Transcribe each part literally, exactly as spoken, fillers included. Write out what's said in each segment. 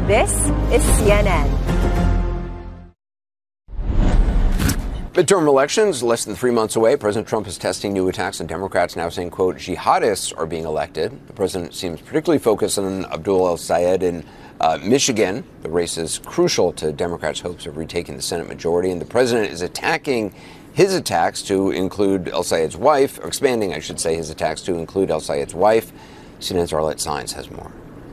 This is C N N. Midterm elections less than three months away. President Trump is testing new attacks on Democrats, now saying, quote, jihadists are being elected. The president seems particularly focused on Abdul El-Sayed in uh, Michigan. The race is crucial to Democrats' hopes of retaking the Senate majority. And the president is attacking his attacks to include El-Sayed's wife, or expanding, I should say, his attacks to include El-Sayed's wife. C N N's Arlette Saenz has more.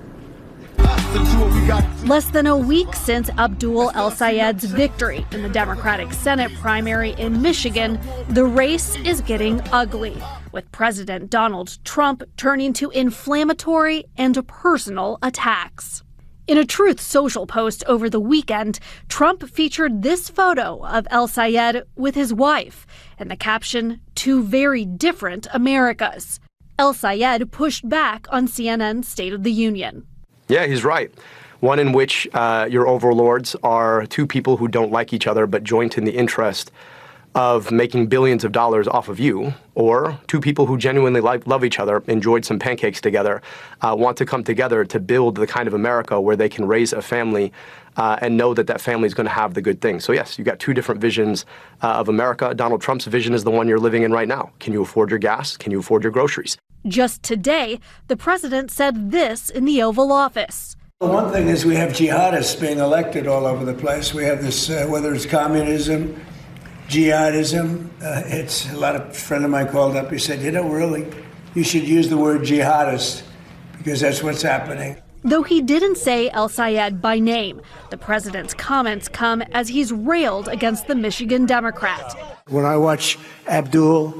Less than a week since Abdul El-Sayed's victory in the Democratic Senate primary in Michigan, the race is getting ugly, with President Donald Trump turning to inflammatory and personal attacks. In a Truth Social post over the weekend, Trump featured this photo of El-Sayed with his wife and the caption, "Two very different Americas." El-Sayed pushed back on C N N's State of the Union. Yeah, he's right. One in which uh, your overlords are two people who don't like each other but joint in the interest of making billions of dollars off of you, or two people who genuinely like, love each other, enjoyed some pancakes together, uh, want to come together to build the kind of America where they can raise a family uh, and know that that family is going to have the good things. So yes, you've got two different visions uh, of America. Donald Trump's vision is the one you're living in right now. Can you afford your gas? Can you afford your groceries? Just today, the president said this in the Oval Office. One thing is we have jihadists being elected all over the place. We have this, uh, whether it's communism, jihadism. Uh, it's a lot of a friend of mine called up. He said, you know, really, you should use the word jihadist because that's what's happening. Though he didn't say El-Sayed by name, the president's comments come as he's railed against the Michigan Democrat. When I watch Abdul,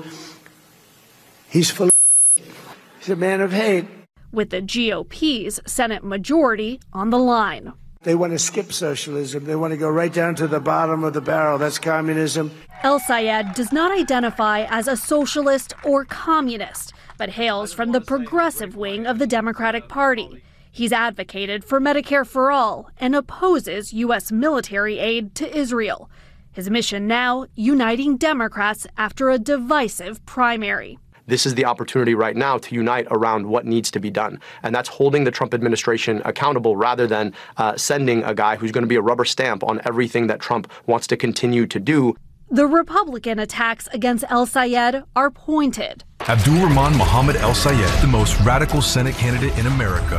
he's full of He's a man of hate. With the G O P's Senate majority on the line. They want to skip socialism. They want to go right down to the bottom of the barrel. That's communism. El-Sayed does not identify as a socialist or communist, but hails from the progressive wing of the Democratic Party. He's advocated for Medicare for all and opposes U S military aid to Israel. His mission now, uniting Democrats after a divisive primary. This is the opportunity right now to unite around what needs to be done. And that's holding the Trump administration accountable rather than uh, sending a guy who's going to be a rubber stamp on everything that Trump wants to continue to do. The Republican attacks against El-Sayed are pointed. Abdul Rahman Mohammed El-Sayed, the most radical Senate candidate in America.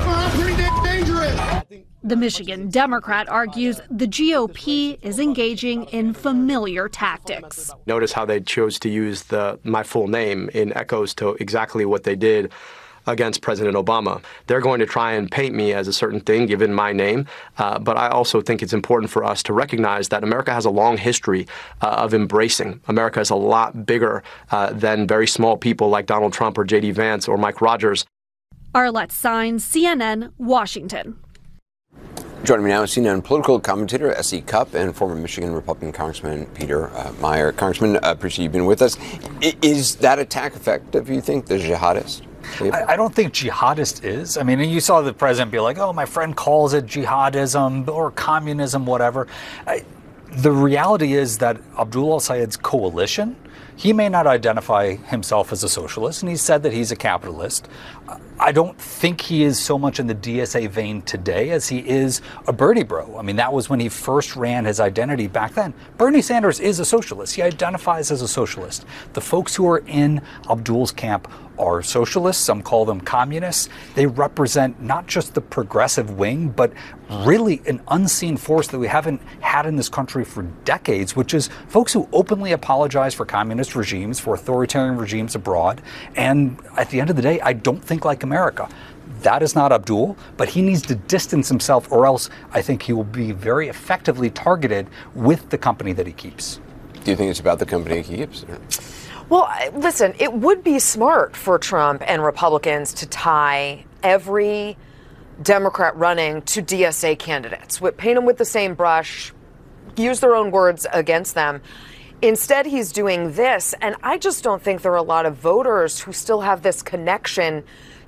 The Michigan Democrat argues the G O P is engaging in familiar tactics. Notice how they chose to use the my full name in echoes to exactly what they did against President Obama. They're going to try and paint me as a certain thing given my name, uh, but I also think it's important for us to recognize that America has a long history uh, of embracing. America is a lot bigger uh, than very small people like Donald Trump or J D Vance or Mike Rogers. Arlette Saenz, C N N, Washington. Joining me now is C N N political commentator S E Cupp and former Michigan Republican Congressman Peter uh, Meijer. Congressman, I uh, appreciate you being with us. I, is that attack effective, you think, the jihadist? I, I don't think jihadist is. I mean, you saw the president be like, oh, my friend calls it jihadism or communism, whatever. I, the reality is that Abdul El-Sayed's coalition, he may not identify himself as a socialist, and he said that he's a capitalist. I don't think he is so much in the D S A vein today as he is a Bernie bro. I mean, that was when he first ran his identity back then. Bernie Sanders is a socialist. He identifies as a socialist. The folks who are in Abdul's camp are socialists. Some call them communists. They represent not just the progressive wing, but really an unseen force that we haven't had in this country for decades, which is folks who openly apologize for communist regimes, for authoritarian regimes abroad. And at the end of the day, I don't think like America. That is not Abdul, but he needs to distance himself, or else I think he will be very effectively targeted with the company that he keeps. Do you think it's about the company he keeps? Or? Well, listen, it would be smart for Trump and Republicans to tie every Democrat running to D S A candidates, paint them with the same brush, use their own words against them. Instead, he's doing this, and I just don't think there are a lot of voters who still have this connection